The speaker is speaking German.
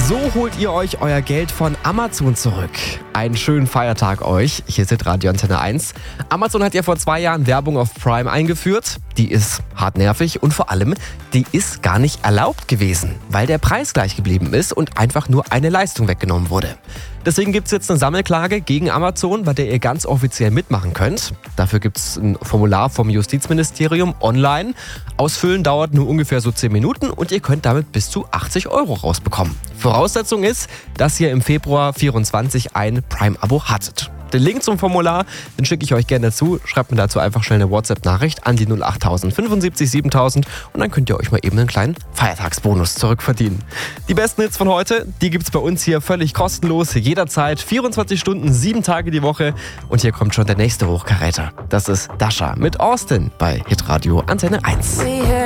So holt ihr euch euer Geld von Amazon zurück. Einen schönen Feiertag euch. Hier ist Radio Antenne 1. Amazon hat ja vor 2 Jahren Werbung auf Prime eingeführt. Die ist hartnervig und vor allem, die ist gar nicht erlaubt gewesen, weil der Preis gleich geblieben ist und einfach nur eine Leistung weggenommen wurde. Deswegen gibt es jetzt eine Sammelklage gegen Amazon, bei der ihr ganz offiziell mitmachen könnt. Dafür gibt es ein Formular vom Justizministerium online. Ausfüllen dauert nur ungefähr so 10 Minuten und ihr könnt damit bis zu 80 € rausbekommen. Voraussetzung ist, dass ihr im Februar 24 ein Prime-Abo hattet. Den Link zum Formular, den schicke ich euch gerne zu. Schreibt mir dazu einfach schnell eine WhatsApp-Nachricht an die 08000 75 7000 und dann könnt ihr euch mal eben einen kleinen Feiertagsbonus zurückverdienen. Die besten Hits von heute, die gibt's bei uns hier völlig kostenlos, jederzeit, 24 Stunden, 7 Tage die Woche. Und hier kommt schon der nächste Hochkaräter. Das ist Dasha mit Austin bei Hitradio Antenne 1.